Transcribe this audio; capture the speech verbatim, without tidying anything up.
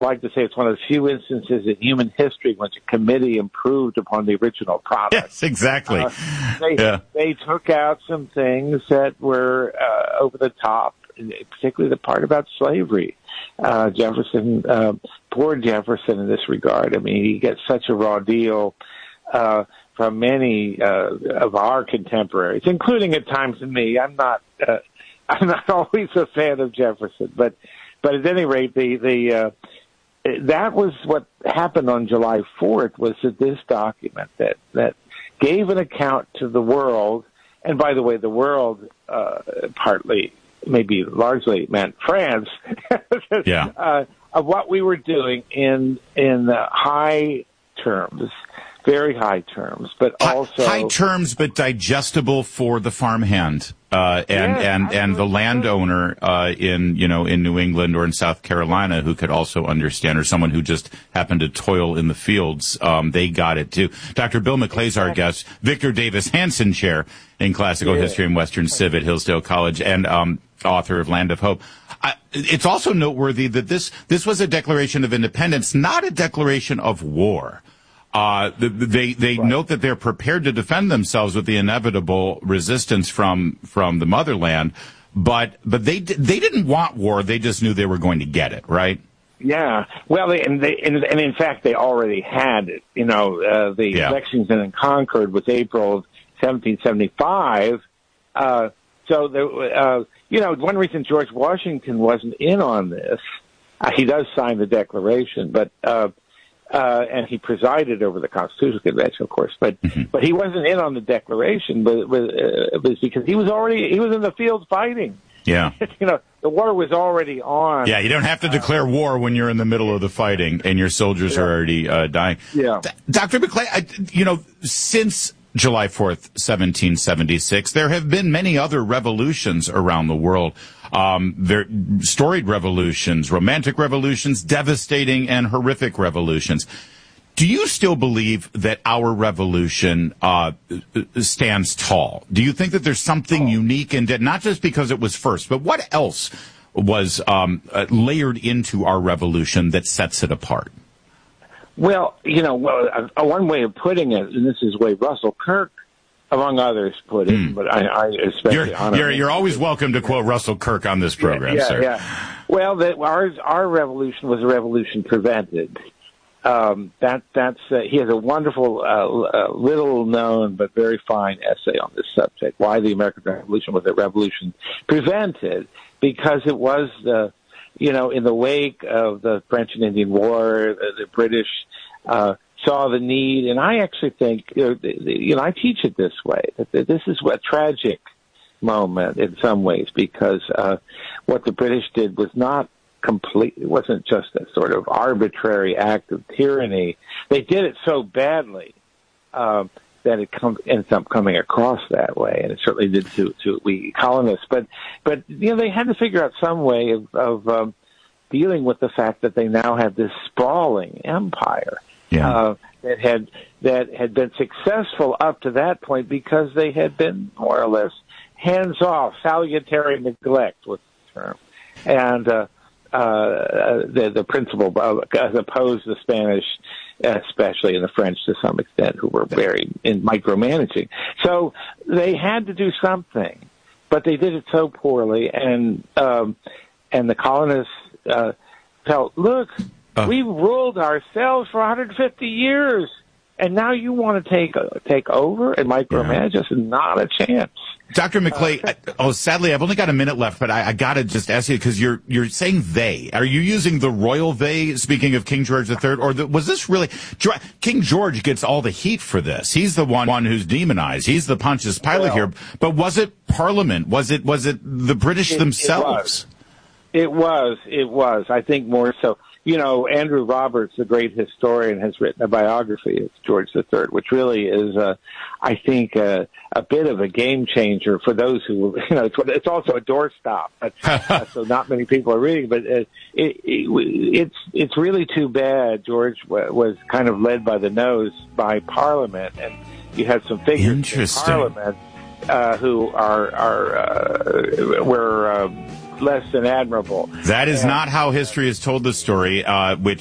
like to say it's one of the few instances in human history when a committee improved upon the original product. Yes, exactly. Uh, they, yeah. they took out some things that were uh, over the top, particularly the part about slavery. Uh, Jefferson, uh, poor Jefferson in this regard. I mean, he gets such a raw deal uh, from many uh, of our contemporaries, including at times me. I'm not, uh, I'm not always a fan of Jefferson, but, but at any rate, the the uh, that was what happened on July fourth. Was that this document that that gave an account to the world, and by the way, the world uh, partly, maybe largely meant France, yeah. uh, of what we were doing in in uh, high terms, very high terms, but high, also high terms, but digestible for the farmhand uh, and yes, and and the landowner uh, in you know in New England or in South Carolina who could also understand, or someone who just happened to toil in the fields. Um, they got it too. Doctor Bill McClay is our guest. Victor Davis Hanson Chair in Classical yeah. History and Western Civ at Hillsdale College, and um, author of Land of Hope. I, it's also noteworthy that this this was a Declaration of Independence, not a declaration of war. Uh, they they right. note that they're prepared to defend themselves with the inevitable resistance from from the motherland, but but they they didn't want war. They just knew they were going to get it, right? Yeah. Well, they, and they and, and in fact they already had it. You know, uh, the yeah. Lexington and Concord was April of seventeen seventy-five. Uh, so there, uh, you know, one reason George Washington wasn't in on this, uh, he does sign the Declaration, but. Uh, Uh, and he presided over the Constitutional Convention, of course, but mm-hmm. but he wasn't in on the Declaration, but, but uh, it was because he was already he was in the field fighting. Yeah, you know, the war was already on. Yeah, you don't have to declare war when you're in the middle of the fighting and your soldiers yeah. are already uh, dying. Yeah, D- Doctor McClay, I, you know, since July fourth, seventeen seventy-six, there have been many other revolutions around the world. Um, there, storied revolutions, romantic revolutions, devastating and horrific revolutions. Do you still believe that our revolution uh, stands tall? Do you think that there's something oh. unique in it, not just because it was first, but what else was um, uh, layered into our revolution that sets it apart? Well, you know, well, uh, one way of putting it, and this is the way Russell Kirk, among others, put it, mm. but I, I especially you're, honor you're, you're always welcome to quote Russell Kirk on this program, yeah, yeah, sir. Yeah. Well, that ours, our revolution was a revolution prevented. Um, that that's uh, he has a wonderful, uh, uh, little known but very fine essay on this subject. Why the American Revolution was a revolution prevented, because it was the, you know, in the wake of the French and Indian War, the, the British. Uh, saw the need, and I actually think, you know, you know, I teach it this way, that this is a tragic moment in some ways, because uh, what the British did was not complete, it wasn't just a sort of arbitrary act of tyranny. They did it so badly uh, that it com- ends up coming across that way, and it certainly did to, to we colonists. But, but, you know, they had to figure out some way of, of um, dealing with the fact that they now had this sprawling empire. Yeah. Uh, that had that had been successful up to that point because they had been more or less hands off, salutary neglect was the term, and uh, uh, the the principle uh, as opposed to the Spanish, especially, and the French to some extent, who were very in micromanaging. So they had to do something, but they did it so poorly, and um, and the colonists uh, felt, look. Uh, We've ruled ourselves for one hundred fifty years, and now you want to take uh, take over and micromanage us? Not a chance. Doctor McClay, uh, I, oh, sadly, I've only got a minute left, but I, I got to just ask you, because you're you're saying they. Are you using the royal they, speaking of King George the Third, or the, was this really... King George gets all the heat for this. He's the one, one who's demonized. He's the Pontius Pilate well, here. But was it Parliament? Was it was it the British it, themselves? It was. It was. It was. I think more so. You know, Andrew Roberts, the great historian, has written a biography of George the Third, which really is, uh, I think, uh, a bit of a game changer for those who, you know, it's, it's also a doorstop, but, uh, so not many people are reading. But uh, it, it, it's it's really too bad George w- was kind of led by the nose by Parliament, and you had some figures in Parliament uh, who are are uh, were. Uh, less than admirable. That is and, not how history has told the story, uh, which